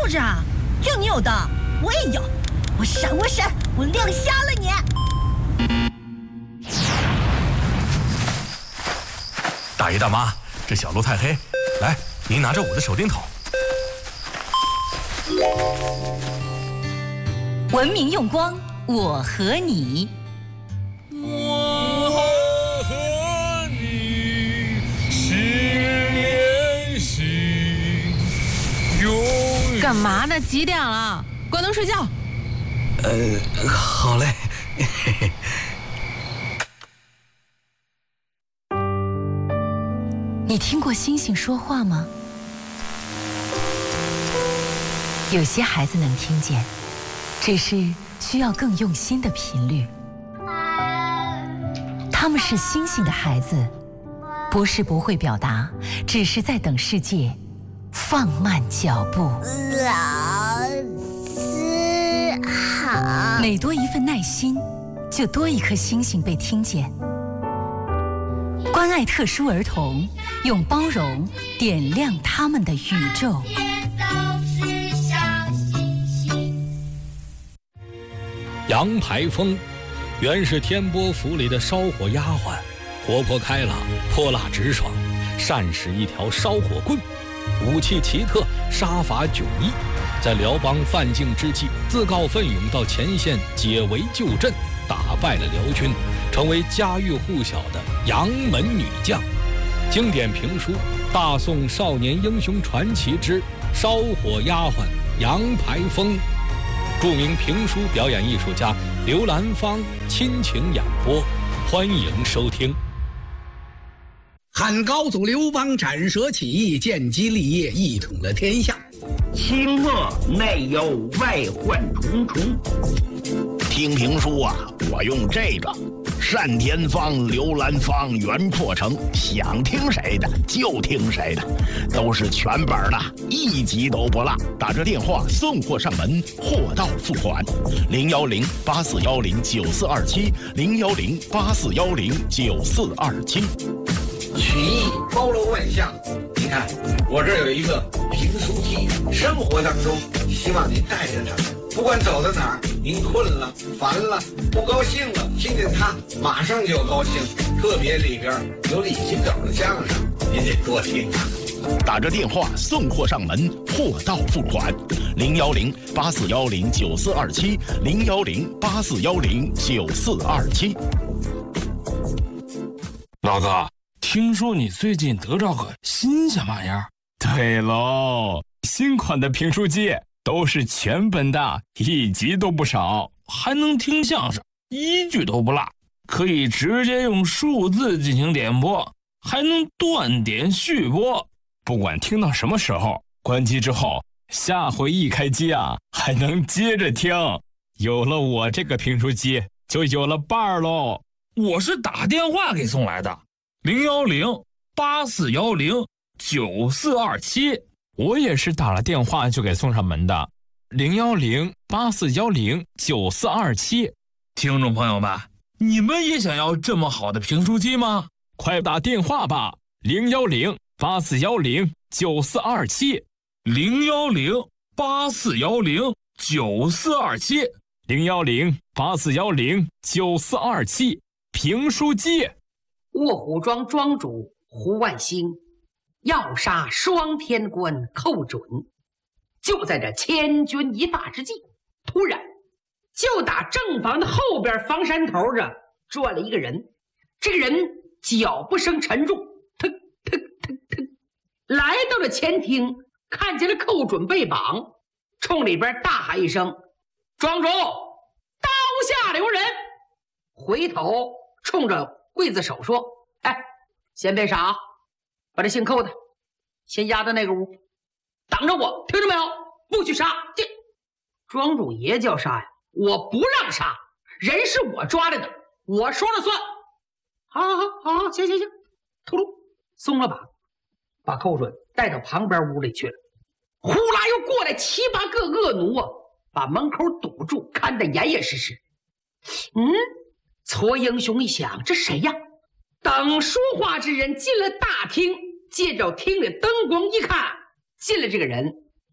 着啊，就你有的，我也有，我闪，我亮瞎了你！ 大爷大妈，这小路太黑，来，您拿着我的手电筒。 文明用光，我和你。 我和你心连心，永远。 干嘛呢？几点了？关灯睡觉。 好嘞。 你听过星星说话吗？有些孩子能听见，只是需要更用心的频率。他们是星星的孩子，不是不会表达，只是在等世界放慢脚步。 老师好。 每多一份耐心，就多一颗星星被听见。关爱特殊儿童，用包容点亮他们的宇宙。 杨排风原是天波府里的烧火丫鬟，活泼开朗，泼辣直爽，善使一条烧火棍，武器奇特，杀伐迥异。在辽邦犯境之际，自告奋勇到前线解围救阵，打败了辽军，成为家喻户晓的杨门女将。经典评书《大宋少年英雄传奇之烧火丫鬟杨排风》，著名评书表演艺术家刘兰芳亲情演播，欢迎收听。 汉高祖刘邦斩蛇起义，建基立业，一统了天下。 清末内忧外患重重。 听评书啊，我用这个单田芳、刘兰芳、袁阔成，想听谁的就听谁的，都是全本的，一集都不落。打这电话送货上门，货到付款。010-8410-9427，010-8410-9427。 曲艺包罗万象，你看我这有一个评书机，生活当中希望您带着它，不管走到哪儿，您困了、烦了、不高兴了，听见它马上就高兴。特别里边有李金斗的相声，您得多听啊。 打着电话送货上门，货到付款。010-8410-9427，010-8410-9427。 老哥，听说你最近得着个新鲜玩意儿？ 对喽，新款的评书机都是全本的，一集都不少， 还能听相声，一句都不落，可以直接用数字进行点播，还能断点续播。 不管听到什么时候，关机之后，下回一开机啊，还能接着听。有了我这个评书机，就有了伴儿喽。 我是打电话给送来的，010-8410-9427。 我也是打了电话就给送上门的，010-8410-9427。 听众朋友们，你们也想要这么好的评书机吗？ 快打电话吧，010-8410-9427。 010-8410-9427。 010-8410-9427。评书机。 卧虎庄庄主胡万兴要杀双天官寇准，就在这千钧一发之际，突然就打正房的后边房山头这转了一个人。这个人脚步声沉重，腾腾腾腾，来到了前厅，看见了寇准被绑，冲里边大喊一声：“庄主，刀下留人！”回头冲着刽子手说：“哎，先别杀，把这姓寇的先押到那个屋，等着我，听着没有？不许杀！”这庄主爷叫杀呀，我不让杀，人是我抓来的，我说了算。好，行，秃噜松了绑，把寇准带到旁边屋里去了。呼啦又过来7、8个恶奴啊，把门口堵住，看得严严实实。矬英雄一想，这谁呀？等说话之人进了大厅，借着厅里灯光一看，进了这个人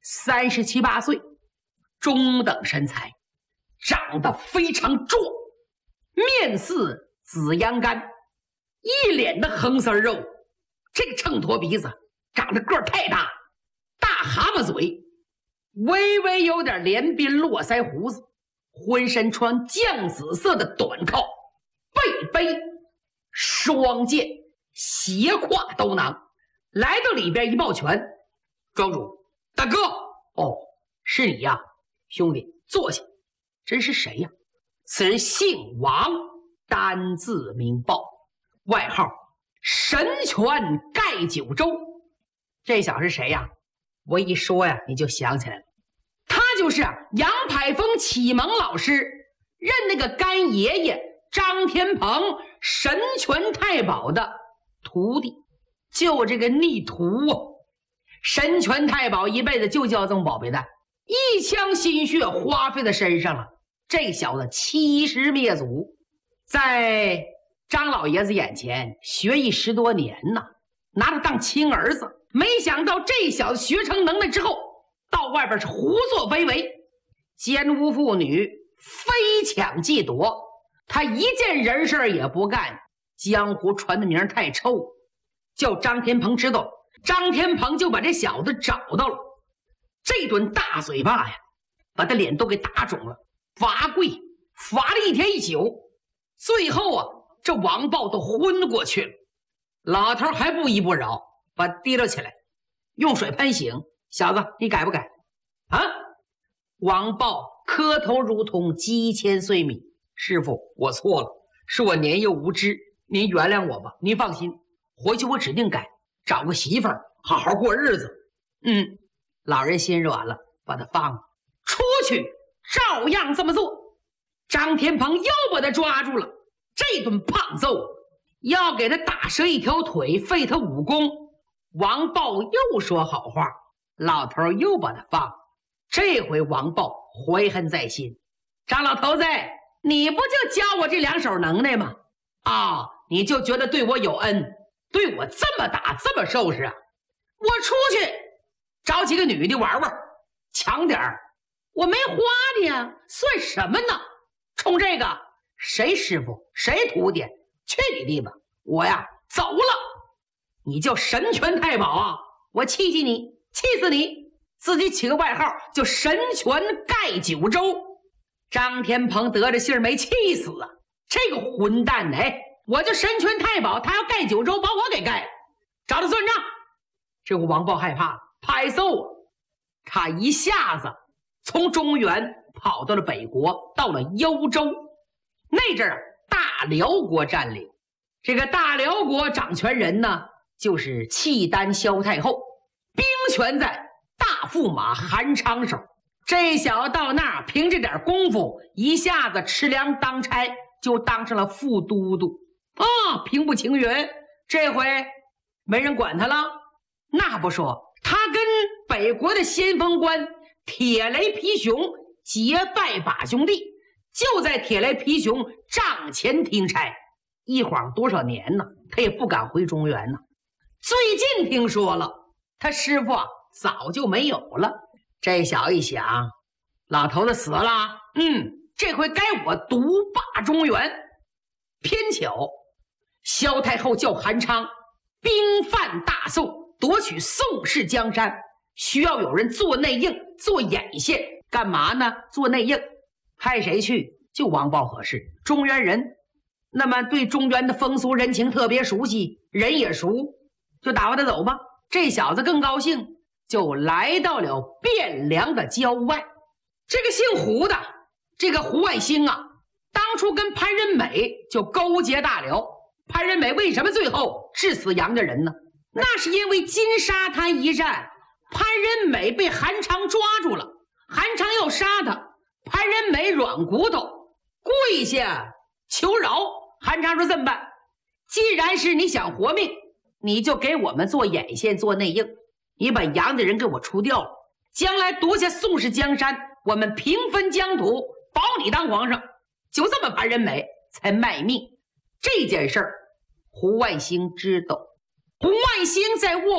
37、8岁，中等身材，长得非常壮，面似紫阳干，一脸的横丝肉，这个秤砣鼻子，长得个儿太大，大蛤蟆嘴，微微有点连鬓络腮胡子，浑身穿酱紫色的短靠，背背双剑，斜挎兜囊，来到里边一抱拳：“庄主，大哥，哦，是你呀，兄弟，坐下。真是谁呀？此人姓王，单字名豹，外号神拳盖九州。这小子是谁呀？我一说呀，你就想起来了，他就是杨排风启蒙老师认那个干爷爷张天鹏神拳太保的徒弟，就这个逆徒啊！神拳太保一辈子就叫这么宝贝蛋，一腔心血花费在身上了。这小子欺师灭祖，在张老爷子眼前学艺10多年呢，拿他当亲儿子。没想到这小子学成能耐之后，到外边是胡作非为，奸污妇女，非抢即夺。他一件人事也不干，江湖传的名太臭，叫张天鹏知道，张天鹏就把这小子找到了，这顿大嘴巴呀，把他脸都给打肿了，罚跪罚了1天1宿，最后啊，这王豹都昏过去了。老头还不依不饶，把提溜起来，用水喷醒。小子，你改不改啊？王豹磕头如同击千岁米：“师傅，我错了，是我年幼无知，您原谅我吧。您放心，回去我指定改，找个媳妇儿，好好过日子。”老人心软了，把他放了，出去照样这么做。张天鹏又把他抓住了，这顿胖揍要给他打折一条腿，废他武功。王豹又说好话，老头又把他放了。这回王豹怀恨在心：“张老头子，你不就教我这2手能耐吗？啊，你就觉得对我有恩，对我这么打这么收拾啊？我出去找几个女的玩玩，强点儿，我没花的呀，算什么呢？冲这个，谁师傅谁徒弟，去你地吧！我呀走了。你叫神拳太保啊，我气你，气死你！自己起个外号叫神拳盖九州。”张天鹏得着信儿没气死啊！这个混蛋，我就神拳太保，他要盖九州，把我给盖了，找他算账。这个王豹害怕了，拍揍啊！他一下子从中原跑到了北国，到了幽州。那阵儿大辽国占领，这个大辽国掌权人呢，就是契丹萧太后，兵权在大驸马韩昌手。这小子到那儿凭着点功夫，一下子吃粮当差，就当上了副都督啊！平步青云，这回没人管他了。那不说，他跟北国的先锋官铁雷皮熊结拜把兄弟，就在铁雷皮熊帐前听差。一晃多少年呢，他也不敢回中原呢。最近听说了，他师傅早就没有了。这小子一想，老头子死了，这回该我独霸中原。偏巧萧太后叫韩昌兵犯大宋，夺取宋氏江山，需要有人做内应，做眼线。干嘛呢？做内应，派谁去？就王豹合适，中原人，那么对中原的风俗人情特别熟悉，人也熟，就打发他走吧。这小子更高兴，就来到了汴梁的郊外。这个姓胡的，这个胡万兴啊，当初跟潘仁美就勾结大辽。潘仁美为什么最后致死杨家人呢？那是因为金沙滩一战，潘仁美被韩昌抓住了，韩昌要杀他，潘仁美软骨头跪下求饶。韩昌说：“这么办，既然是你想活命，你就给我们做眼线，做内应，你把杨家人给我除掉了，将来夺下宋氏江山，我们平分疆土，保你当皇上。”就这么，潘仁美才卖命。这件事儿胡万兴知道。胡万兴在卧